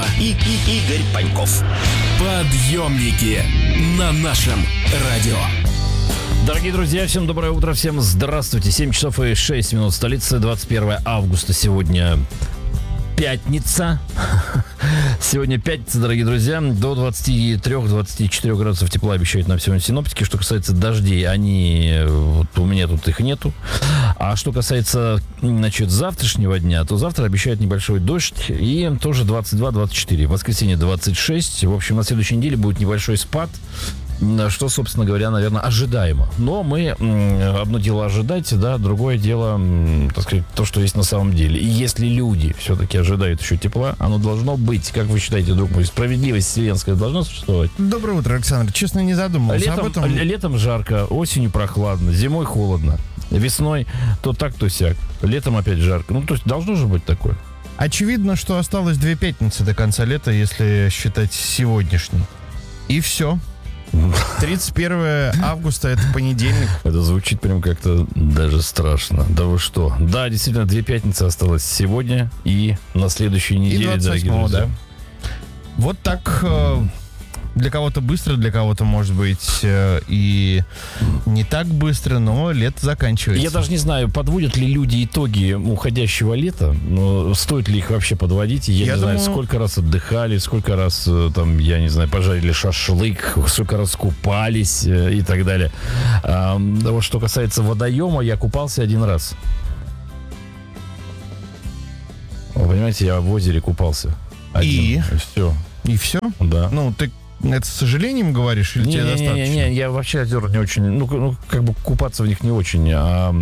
и Игорь Паньков. Подъемники на нашем радио. Дорогие друзья, всем доброе утро, всем здравствуйте. 7 часов и 6 минут в столице, 21 августа сегодня. Пятница. Сегодня пятница, дорогие друзья. До 23-24 градусов тепла обещают нам сегодня синоптики. Что касается дождей, вот у меня тут их нету. А что касается, завтрашнего дня, то завтра обещают небольшой дождь. И тоже 22-24. В воскресенье 26. В общем, на следующей неделе будет небольшой спад. Что, собственно говоря, наверное, ожидаемо. Но мы одно дело ожидать, да, другое дело, так сказать, то, что есть на самом деле. И если люди все-таки ожидают еще тепла, оно должно быть, как вы считаете, друг мой, справедливость вселенская должна существовать? Доброе утро, Александр. Честно, не задумывался об этом. Летом жарко, осенью прохладно, зимой холодно, весной то так, то сяк, летом опять жарко. То есть должно же быть такое. Очевидно, что осталось 2 пятницы до конца лета, если считать сегодняшний. И все. 31 августа, это понедельник. Это звучит прям как-то даже страшно. Да вы что? Да, действительно, 2 пятницы осталось сегодня и на следующей неделе, дорогие друзья. Да. Вот так для кого-то быстро, для кого-то, может быть, и не так быстро, но лето заканчивается. Я даже не знаю, подводят ли люди итоги уходящего лета, но стоит ли их вообще подводить. Я не знаю, сколько раз отдыхали, сколько раз, пожарили шашлык, сколько раз купались и так далее. Вот что касается водоема, я купался 1 раз. Вы понимаете, я в озере купался. И все. И все? Да. Ты это с сожалением говоришь или тебе достаточно? Не, я вообще озера не очень, купаться в них не очень,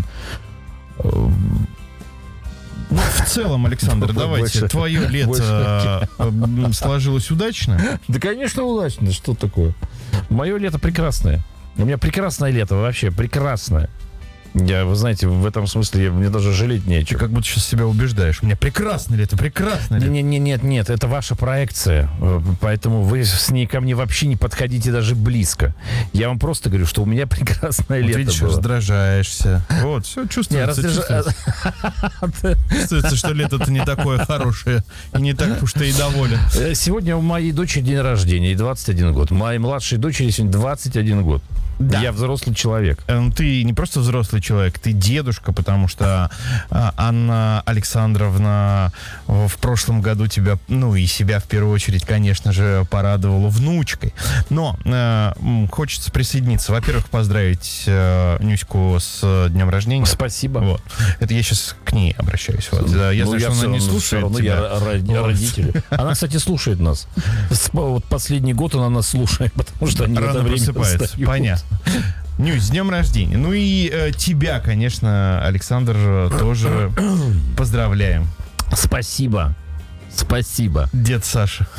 в целом, Александр, давайте, твое лето сложилось удачно? Да, конечно, удачно, что такое? Мое лето прекрасное. У меня прекрасное лето, вообще прекрасное. Вы знаете, в этом смысле мне даже жалеть нечего. Ты как будто сейчас себя убеждаешь. У меня прекрасное лето, прекрасное лето. Нет, это ваша проекция. Поэтому вы с ней ко мне вообще не подходите даже близко. Я вам просто говорю, что у меня прекрасное лето видишь, было. раздражаешься. Вот, все чувствуется. Чувствуется, что лето-то не такое хорошее. И не так уж ты и доволен. Сегодня у моей дочери день рождения, ей 21 год. Моей младшей дочери сегодня 21 год. Да. Я взрослый человек. Ты не просто взрослый человек, ты дедушка, потому что Анна Александровна в прошлом году тебя, и себя в первую очередь, конечно же, порадовала внучкой. Но хочется присоединиться. Во-первых, поздравить Нюську с днем рождения. Спасибо. Вот. Это я сейчас к ней обращаюсь. Вот. Я знаю, что она не слушает тебя. Я родители. Она, кстати, слушает нас. Вот последний год она нас слушает, потому что они в это время просыпаются. Понятно. Нюсь, с днем рождения. И тебя, конечно, Александр, тоже поздравляем. Спасибо. Дед Саша.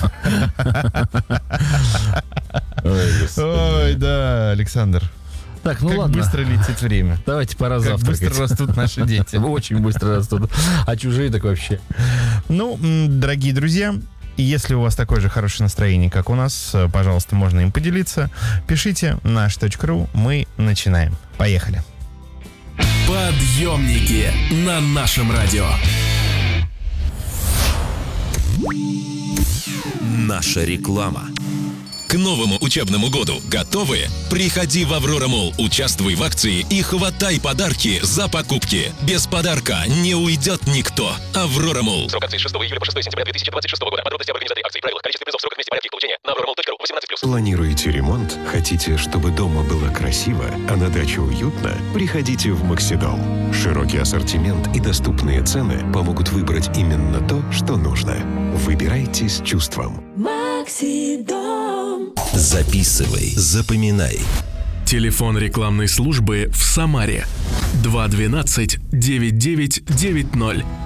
Ой, да, Александр. Так, как ладно. Быстро летит время. Давайте пора завтракать. Как быстро растут наши дети. Очень быстро растут. А чужие так вообще. Дорогие друзья, если у вас такое же хорошее настроение, как у нас, пожалуйста, можно им поделиться. Пишите nаш.ру. Мы начинаем. Поехали. Подъемники на нашем радио. Наша реклама. К новому учебному году готовы? Приходи в Аврора Молл, участвуй в акции и хватай подарки за покупки. Без подарка не уйдет никто. Аврора Молл. Срок акции с 6 июля по 6 сентября 2026 года. Подробности об организации акции, правила, количество призов, сроках, месте, порядке их получения на auroromall.ru. 18+. Планируете ремонт? Хотите, чтобы дома было красиво, а на даче уютно? Приходите в Максидом. Широкий ассортимент и доступные цены помогут выбрать именно то, что нужно. Выбирайте с чувством. Максидом. Записывай, запоминай. Телефон рекламной службы в Самаре 212-9990.